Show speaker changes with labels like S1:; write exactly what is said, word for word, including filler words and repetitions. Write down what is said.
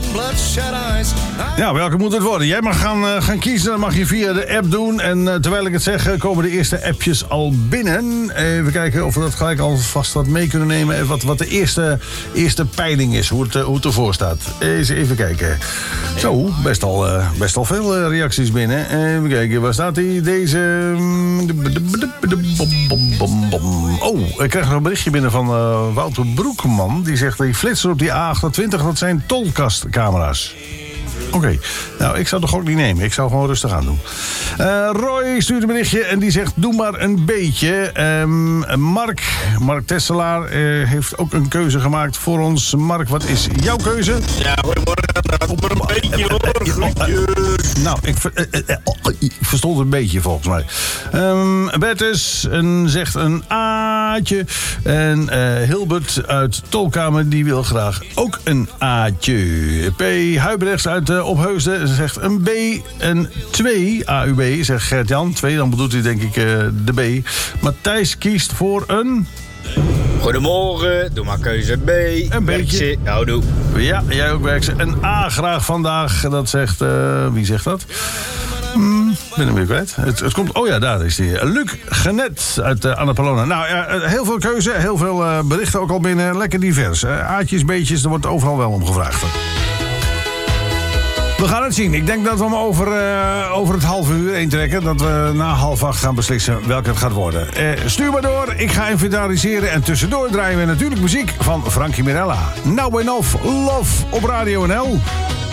S1: Ja, welke moet het worden? Jij mag gaan, uh, gaan kiezen, dat mag je via de app doen. En uh, terwijl ik het zeg, uh, komen de eerste appjes al binnen. Even kijken of we dat gelijk alvast wat mee kunnen nemen. Wat, wat de eerste, eerste peiling is, hoe het, uh, hoe het ervoor staat. Eens even kijken. Zo, best al, uh, best al veel uh, reacties binnen. Even kijken, waar staat die? Deze... Oh, ik krijg nog een berichtje binnen van uh, Wouter Broekman. Die zegt, die flitser op die A achtentwintig, dat zijn tolkastcamera's. Oké, okay. Nou, ik zou de gok niet nemen. Ik zou gewoon rustig aan doen. Uh, Roy stuurt een berichtje en die zegt, doe maar een beetje. Um, Mark, Mark Tesselaar uh, heeft ook een keuze gemaakt voor ons. Mark, wat is jouw keuze?
S2: Ja, goedemorgen. Doe maar een beetje, hoor.
S1: Nou, ik, ver, uh, uh, uh, ik verstond het een beetje, volgens mij. Um, Bertus en zegt een A'tje. En uh, Hilbert uit Tolkamer, die wil graag ook een A'tje. P. Huibrechts uit uh, Opheusden zegt een B. En twee, A U B, zegt Gert-Jan. twee, dan bedoelt hij denk ik uh, de B. Matthijs kiest voor een...
S2: Goedemorgen, doe maar keuze B.
S1: Een beetje.
S2: Nou, doe.
S1: Ja, jij ook werkt. Een A graag vandaag. Dat zegt... Uh, wie zegt dat? Hmm, ben hem weer kwijt. Het, het komt... Oh ja, daar is hij. Luc Genet uit uh, Annapolona. Nou ja, heel veel keuze. Heel veel uh, berichten ook al binnen. Lekker divers. Uh, Aatjes, beetjes, er wordt overal wel om gevraagd. We gaan het zien. Ik denk dat we hem over, uh, over het half uur intrekken. Dat we na half acht gaan beslissen welke het gaat worden. Uh, stuur maar door. Ik ga inventariseren. En tussendoor draaien we natuurlijk muziek van Frankie Mirella. Nou en of. Love op Radio N L.